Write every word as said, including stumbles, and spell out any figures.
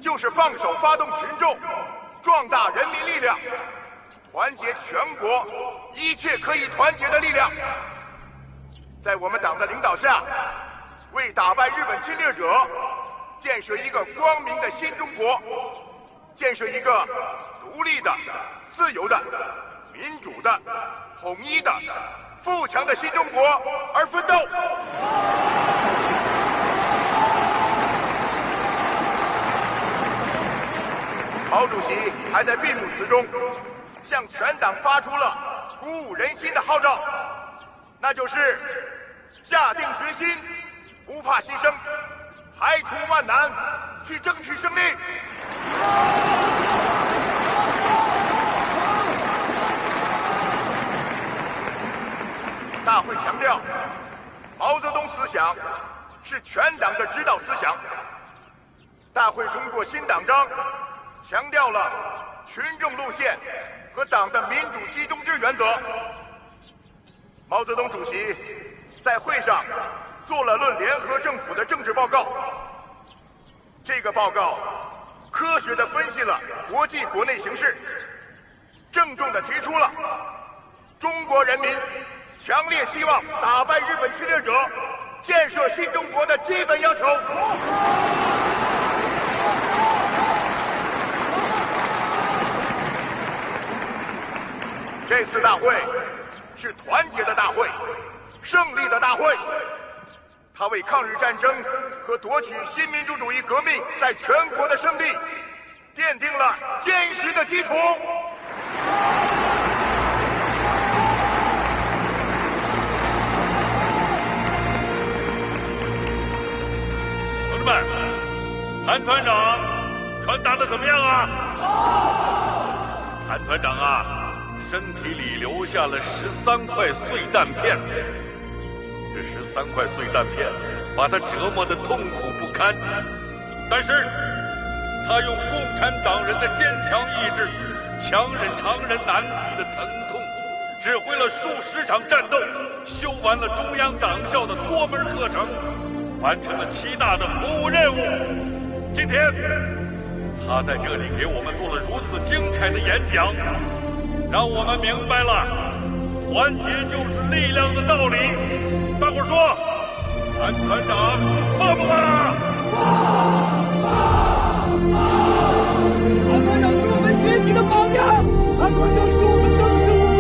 就是放手发动群众，壮大人民力量，团结全国一切可以团结的力量，在我们党的领导下，为打败日本侵略者，建设一个光明的新中国，建设一个独立的、自由的、民主的、统一的、富强的新中国而奋斗。毛主席还在闭幕词中向全党发出了鼓舞人心的号召，那就是下定决心，不怕牺牲，排除万难，去争取胜利。大会强调，毛泽东思想是全党的指导思想。大会通过新党章，强调了群众路线和党的民主集中制原则。毛泽东主席在会上做了论联合政府的政治报告。这个报告科学地分析了国际国内形势，郑重地提出了中国人民强烈希望打败日本侵略者、建设新中国的基本要求。这次大会是团结的大会，胜利的大会。它为抗日战争和夺取新民主主义革命在全国的胜利奠定了坚实的基础。 同志们，韩团长传达的怎么样啊？韩团长啊，身体里留下了十三块碎弹片。这十三块碎弹片把他折磨得痛苦不堪，但是他用共产党人的坚强意志，强忍常人难抵的疼痛，指挥了数十场战斗，修完了中央党校的多门课程，完成了七大的服务任务。今天他在这里给我们做了如此精彩的演讲，让我们明白了团结就是力量的道理。大伙说，韩团长棒不棒？ 韩团长是我们学习的榜样，韩团长是